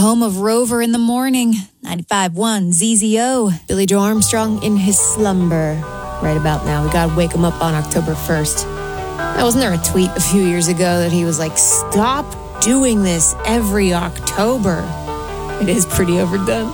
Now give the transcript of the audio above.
home of Rover in the Morning, 95.1 ZZO. Billy Joe Armstrong in his slumber right about now. We gotta wake him up on October 1st. Now, wasn't there a tweet a few years ago that he was like, stop doing this every October? It is pretty overdone.